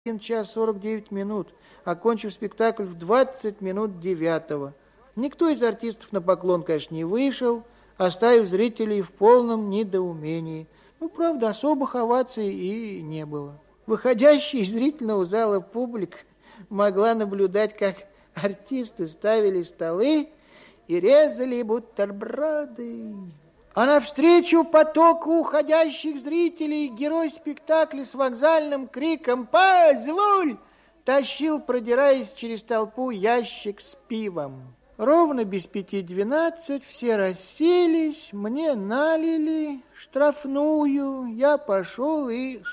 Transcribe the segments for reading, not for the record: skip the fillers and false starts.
1 час 49 минут, окончив спектакль в 20 минут 9. Никто из артистов на поклон, конечно, не вышел, оставив зрителей в полном недоумении. Правда, особых оваций и не было. Выходящая из зрительного зала публика могла наблюдать, как артисты ставили столы и резали бутерброды. А навстречу потоку уходящих зрителей герой спектакля с вокзальным криком «Позволь!» тащил, продираясь через толпу, ящик с пивом. Ровно без 5:12 все расселись, мне налили штрафную, я пошел и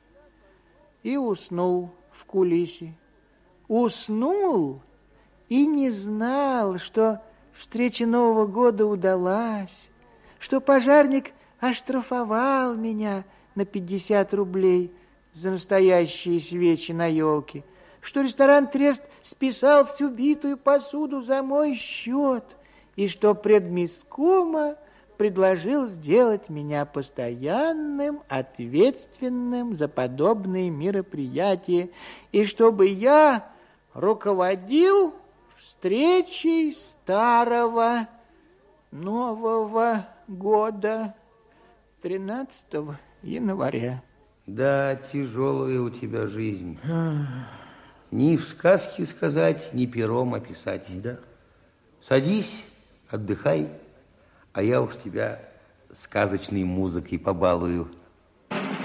уснул в кулисе. Уснул и не знал, что встреча Нового года удалась, что пожарник оштрафовал меня на 50 рублей за настоящие свечи на елке, что ресторан «Трест» списал всю битую посуду за мой счет, и что предмискома предложил сделать меня постоянным, ответственным за подобные мероприятия, и чтобы я руководил встречей старого Нового года 13 января. Да, тяжелая у тебя жизнь. Ни в сказке сказать, ни пером описать. Да. Садись, отдыхай, а я уж тебя сказочной музыкой побалую.